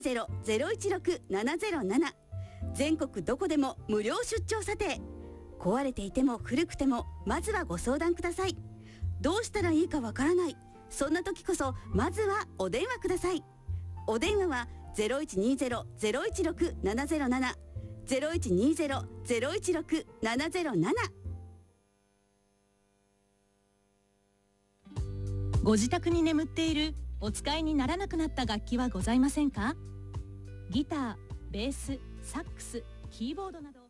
0-016-707全国どこでも無料出張査定。壊れていても古くてもまずはご相談ください。どうしたらいいかわからない、そんな時こそまずはお電話ください。お電話は 0120-016-707 0120-016-707。 ご自宅に眠っているお使いにならなくなった楽器はございませんか？ギター、ベース、サックス、キーボードなど